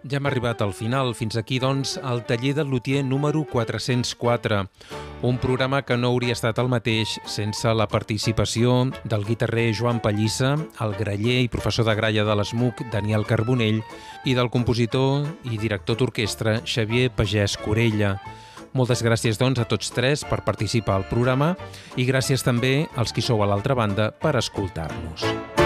Ja hem arribat al final. Fins aquí, doncs, el taller del lutier número 404. Un programa que no hauria estat el mateix sense la participació del guitarrer Joan Pallissa, el graller i professor de gralla de l'ESMUC Daniel Carbonell i del compositor i director d'orquestra Xavier Pagès Corella. Moltes gràcies, doncs, a tots tres per participar al programa i gràcies també als qui sou a l'altra banda per escoltar-nos.